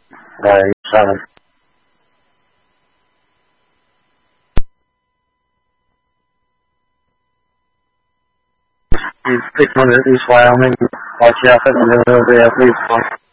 7. He's 600 East Wyoming, watch out for the middle of the police force.